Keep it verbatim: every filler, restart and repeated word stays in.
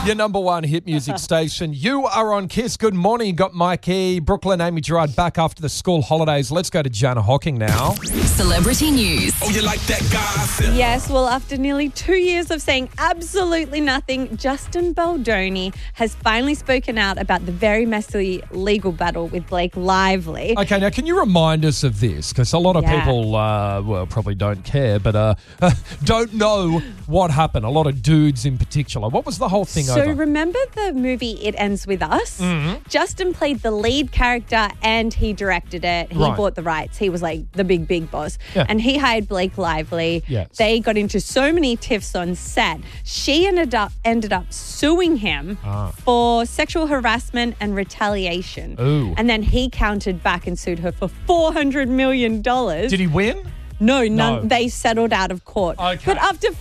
Your number one hit music station. You are on Kiss. Good morning. Got Mike E, Brooklyn, Amy Gerard back after the school holidays. Let's go to Jana Hocking now. Celebrity news. Oh, you like that gossip? Yes, well, after nearly two years of saying absolutely nothing, Justin Baldoni has finally spoken out about the very messy legal battle with Blake Lively. Okay, now can you remind us of this? Because a lot of Yeah. people, uh, well, probably don't care, but uh, don't know what happened. A lot of dudes in particular. What was the whole thing So over? remember the movie It Ends With Us? Mm-hmm. Justin played the lead character and he directed it. He Right. bought the rights. He was like the big, big boss. Yeah. And he hired Blake Lively. Yes. They got into so many tiffs on set. She ended up ended up suing him Ah. for sexual harassment and retaliation. Ooh. And then he countered back and sued her for four hundred million dollars. Did he win? No, none. No. They settled out of court. Okay. But after